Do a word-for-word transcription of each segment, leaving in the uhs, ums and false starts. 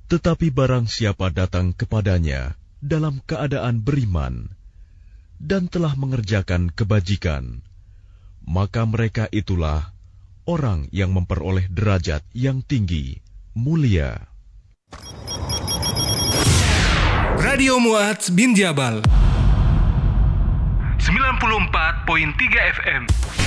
Tetapi barang siapa datang kepadanya dalam keadaan beriman dan telah mengerjakan kebajikan, maka mereka itulah orang yang memperoleh derajat yang tinggi, mulia. Radio Mu'adz bin Jabal sembilan puluh empat koma tiga F M.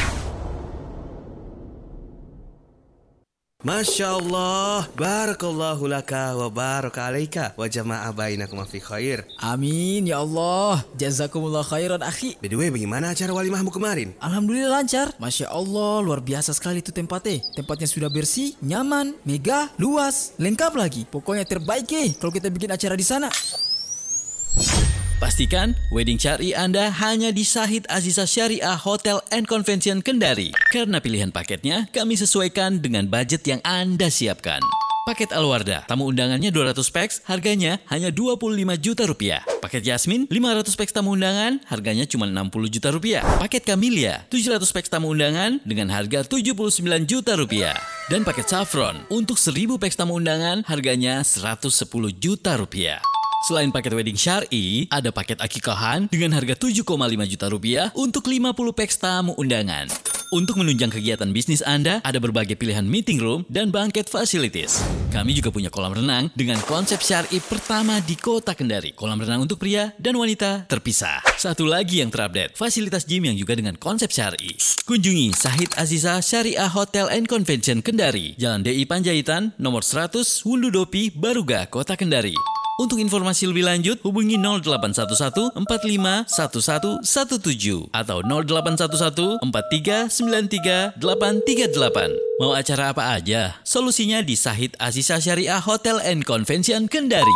Masya Allah, barakallahu laka wa baraka alaika wa jama'a bainakum fi khair. Amin ya Allah, jazakumullah khairan akhi. By the way, bagaimana acara walimahmu kemarin? Alhamdulillah lancar. Masya Allah, luar biasa sekali itu tempatnya. Tempatnya sudah bersih, nyaman, megah, luas, lengkap lagi. Pokoknya terbaik eh kalau kita bikin acara di sana. Pastikan wedding syari Anda hanya di Syahid Azizah Syariah Hotel and Convention Kendari. Karena pilihan paketnya kami sesuaikan dengan budget yang Anda siapkan. Paket Alwarda, tamu undangannya dua ratus peks, harganya hanya dua puluh lima juta rupiah. Paket Yasmin, lima ratus peks tamu undangan, harganya cuma enam puluh juta rupiah. Paket Camellia, tujuh ratus peks tamu undangan dengan harga tujuh puluh sembilan juta rupiah. Dan paket Saffron, untuk seribu peks tamu undangan, harganya seratus sepuluh juta rupiah. Selain paket wedding syar'i, ada paket akikahan dengan harga tujuh koma lima juta rupiah untuk lima puluh peks tamu undangan. Untuk menunjang kegiatan bisnis Anda, ada berbagai pilihan meeting room dan banquet facilities. Kami juga punya kolam renang dengan konsep syar'i pertama di Kota Kendari. Kolam renang untuk pria dan wanita terpisah. Satu lagi yang terupdate, fasilitas gym yang juga dengan konsep syar'i. Kunjungi Syahid Azizah Syariah Hotel and Convention Kendari, Jalan D I Panjaitan, nomor seratus, Wundudopi, Baruga, Kota Kendari. Untuk informasi lebih lanjut, hubungi nol delapan satu satu empat lima satu satu satu tujuh atau nol delapan satu satu empat tiga sembilan tiga delapan tiga delapan. Mau acara apa aja? Solusinya di Syahid Azizah Syariah Hotel and Convention Kendari.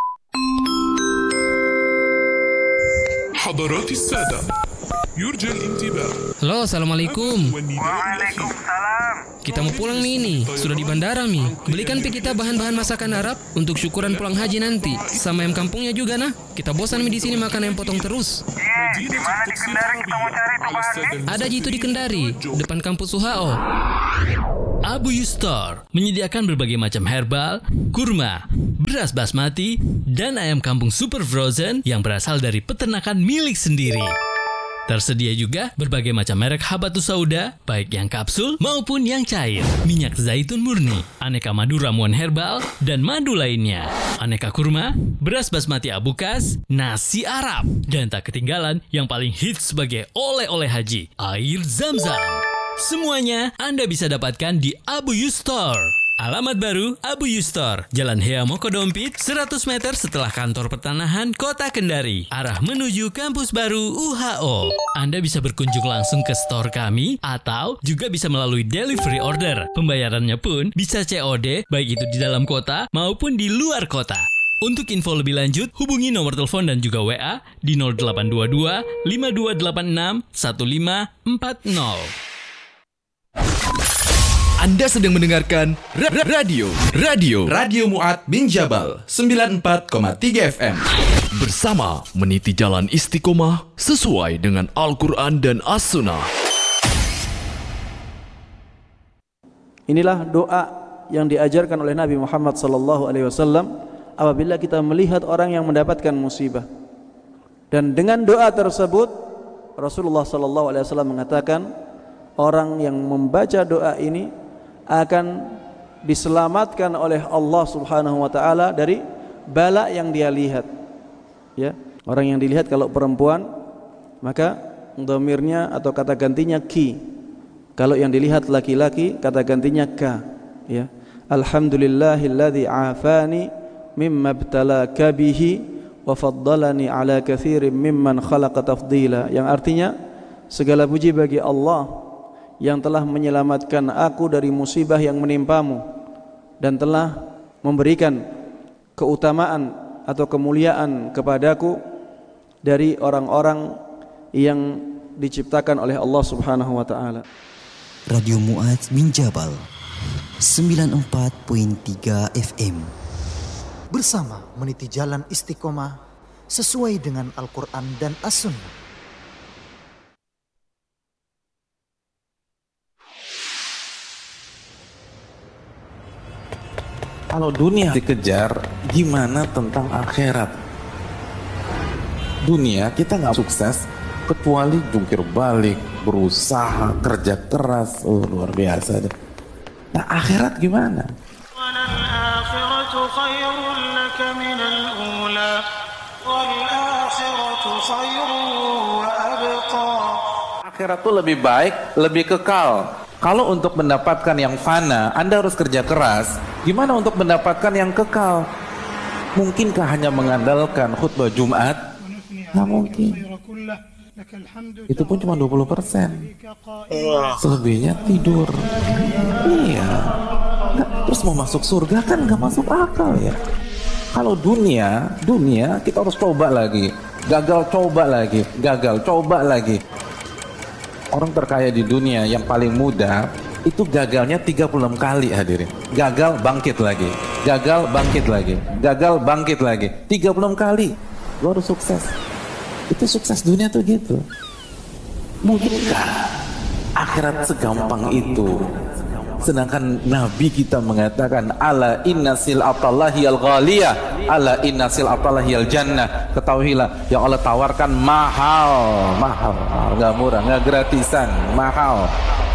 حضرات السادة يرجى الانتباه. Halo, assalamualaikum. Waalaikumsalam. Kita mau pulang nih ini, sudah di bandara Mi. Belikan pi kita bahan-bahan masakan Arab untuk syukuran pulang haji nanti. Sama ayam kampungnya juga nah. Kita bosan Mi di sini makan ayam potong terus. Iya, di mana di Kendari kita mau cari tuh bahannya? Ada jitu di Kendari, depan kampus U H O. Abu Yustor menyediakan berbagai macam herbal, kurma, beras basmati, dan ayam kampung super frozen yang berasal dari peternakan milik sendiri. Tersedia juga berbagai macam merek habatus sauda, baik yang kapsul maupun yang cair, minyak zaitun murni, aneka madu ramuan herbal, dan madu lainnya, aneka kurma, beras basmati abukas, nasi Arab, dan tak ketinggalan yang paling hits sebagai oleh-oleh haji, air Zam-Zam. Semuanya Anda bisa dapatkan di Abu Yustor. Alamat baru Abu Yustor, Jalan Hea Mokodompit, seratus meter setelah kantor pertanahan Kota Kendari, arah menuju kampus baru U H O. Anda bisa berkunjung langsung ke store kami atau juga bisa melalui delivery order. Pembayarannya pun bisa C O D, baik itu di dalam kota maupun di luar kota. Untuk info lebih lanjut, hubungi nomor telepon dan juga W A di nol delapan dua dua lima dua delapan enam satu lima empat nol. Anda sedang mendengarkan ra- ra- radio Radio Radio Mu'adz bin Jabal sembilan puluh empat koma tiga F M. Bersama meniti jalan istiqomah sesuai dengan Al-Quran dan As-Sunnah. Inilah doa yang diajarkan oleh Nabi Muhammad sallallahu alaihi wasallam apabila kita melihat orang yang mendapatkan musibah. Dan dengan doa tersebut Rasulullah sallallahu alaihi wasallam mengatakan orang yang membaca doa ini akan diselamatkan oleh Allah Subhanahu wa taala dari bala yang dia lihat. Ya, orang yang dilihat kalau perempuan maka dhamirnya atau kata gantinya ki. Kalau yang dilihat laki-laki kata gantinya ka, ya. Alhamdulillahilladzi afani mimma ibtalaka bihi wa faddalani ala katsirin mimman khalaqa tafdila. Yang artinya segala puji bagi Allah yang telah menyelamatkan aku dari musibah yang menimpamu dan telah memberikan keutamaan atau kemuliaan kepadaku dari orang-orang yang diciptakan oleh Allah Subhanahu wa taala. Radio Mu'adz bin Jabal sembilan puluh empat koma tiga F M. Bersama meniti jalan istiqomah sesuai dengan Al-Quran dan As-Sunnah. Kalau dunia dikejar, gimana tentang akhirat? Dunia kita nggak sukses kecuali jungkir balik, berusaha, kerja keras, oh luar biasa deh. Nah akhirat gimana? Akhirat tuh lebih baik, lebih kekal. Kalau untuk mendapatkan yang fana, Anda harus kerja keras. Gimana untuk mendapatkan yang kekal? Mungkinkah hanya mengandalkan khutbah Jumat? Nggak mungkin. Itu pun cuma dua puluh persen. Selebihnya tidur. Iya. Nggak, terus mau masuk surga kan nggak masuk akal ya. Kalau dunia, dunia kita harus coba lagi. Gagal coba lagi. Gagal coba lagi. Orang terkaya di dunia yang paling muda itu gagalnya tiga puluh enam kali hadirin. Gagal bangkit lagi. Gagal bangkit lagi. Gagal bangkit lagi. tiga puluh enam kali. Lo harus sukses. Itu sukses dunia tuh gitu. Mungkinkah akhirat segampang itu? Sedangkan Nabi kita mengatakan ala inna sil'atallahi al-ghaliyah, ala inna sil'atallahi al-jannah. Ketahuilah yang Allah tawarkan mahal, mahal, nggak murah, nggak gratisan, mahal.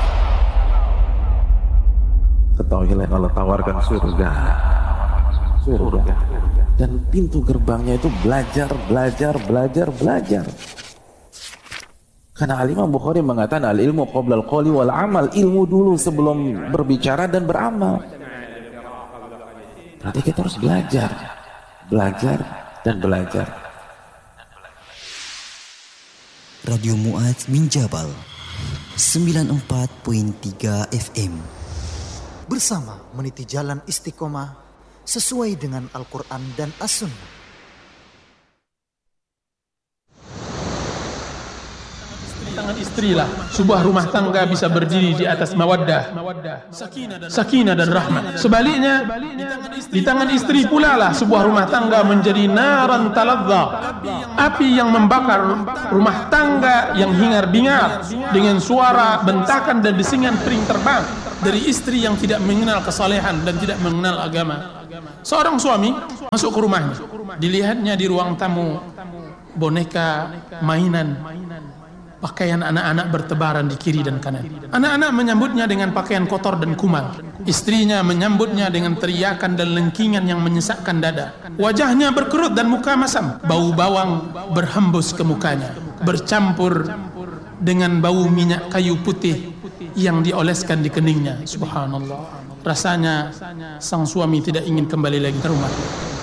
Ketahuilah yang Allah tawarkan surga, surga. Dan pintu gerbangnya itu belajar, belajar, belajar, belajar. Karena Al-Imam Bukhari mengatakan al-ilmu qabla al-qawli wal amal, ilmu dulu sebelum berbicara dan beramal. Berarti kita harus belajar, belajar dan belajar. Radio Mu'adz bin Jabal sembilan puluh empat koma tiga F M. Bersama meniti jalan istiqomah sesuai dengan Al-Quran dan As-Sunnah. Tangan istrilah sebuah rumah tangga bisa berdiri di atas mawaddah, sakinah dan rahmah. Sebaliknya di tangan istri pula lah sebuah rumah tangga menjadi naran taladza, api yang membakar rumah tangga yang hingar-bingar dengan suara bentakan dan desingan piring terbang dari istri yang tidak mengenal kesalehan dan tidak mengenal agama. Seorang suami masuk ke rumahnya, dilihatnya di ruang tamu boneka mainan, pakaian anak-anak bertebaran di kiri dan kanan. Anak-anak menyambutnya dengan pakaian kotor dan kumal. Istrinya menyambutnya dengan teriakan dan lengkingan yang menyesakkan dada. Wajahnya berkerut dan muka masam. Bau bawang berhembus ke mukanya, bercampur dengan bau minyak kayu putih yang dioleskan di keningnya. Subhanallah. Rasanya sang suami tidak ingin kembali lagi ke rumah.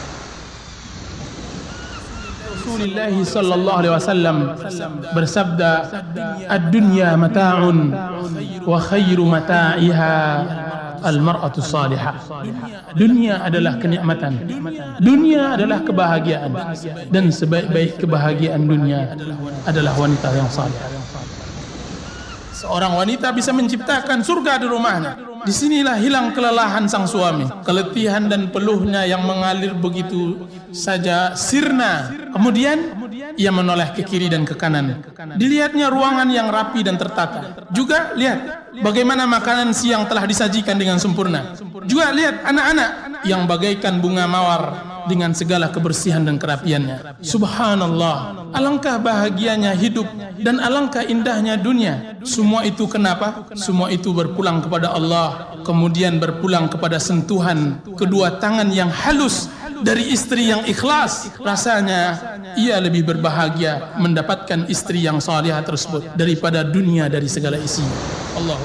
Rasulullah sallallahu alaihi wasallam bersabda, "Ad-dunya mata'un wa khairu mata'iha al-mar'atu salihah." Dunia adalah kenikmatan. Dunia adalah kebahagiaan, dan sebaik-baik kebahagiaan dunia adalah wanita yang saleh. Seorang wanita bisa menciptakan surga di rumahnya. Disinilah hilang kelelahan sang suami, keletihan dan peluhnya yang mengalir begitu saja sirna. Kemudian ia menoleh ke kiri dan ke kanan. Dilihatnya ruangan yang rapi dan tertata. Juga lihat bagaimana makanan siang telah disajikan dengan sempurna. Juga lihat anak-anak yang bagaikan bunga mawar dengan segala kebersihan dan kerapiannya. Subhanallah, alangkah bahagianya hidup dan alangkah indahnya dunia. Semua itu kenapa? Semua itu berpulang kepada Allah, kemudian berpulang kepada sentuhan kedua tangan yang halus dari istri yang ikhlas. Rasanya ia lebih berbahagia mendapatkan istri yang salihah tersebut daripada dunia dari segala isinya. Allah.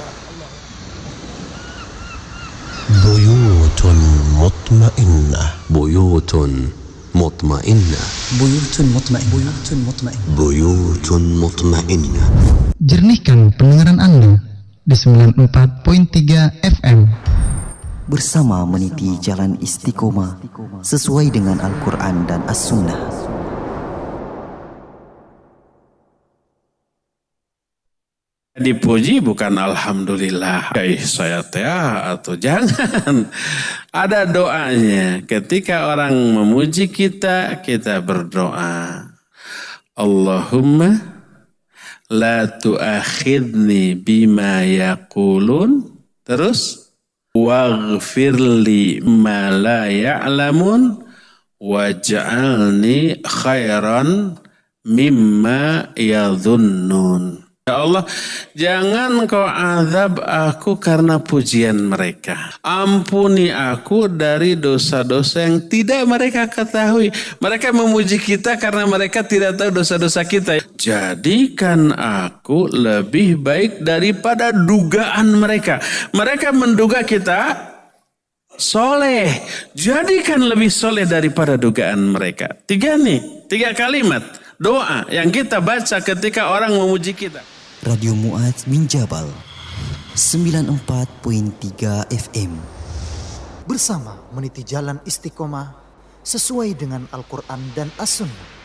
Buyutun mutmainnah, buyutun mutmainnah, buyutun mutmainnah, buyutun mutmainnah, buyutun mutmainnah. Jernihkan pendengaran Anda di sembilan puluh empat koma tiga F M. Bersama meniti jalan istiqomah sesuai dengan Al-Quran dan As-Sunnah. Dipuji bukan alhamdulillah, eh saya teh atau jangan. Ada doanya. Ketika orang memuji kita, kita berdoa, Allahumma la tu'akhidni bima yaqulun. Terus waghfirli ma la ya'lamun waj'alni khairan mimma yadhunnun. Ya Allah, jangan kau azab aku karena pujian mereka. Ampuni aku dari dosa-dosa yang tidak mereka ketahui. Mereka memuji kita karena mereka tidak tahu dosa-dosa kita. Jadikan aku lebih baik daripada dugaan mereka. Mereka menduga kita soleh. Jadikan lebih soleh daripada dugaan mereka. Tiga nih, tiga kalimat doa yang kita baca ketika orang memuji kita. Radio Mu'adz bin Jabal sembilan puluh empat koma tiga F M. Bersama meniti jalan istiqomah sesuai dengan Al-Quran dan As-Sunnah.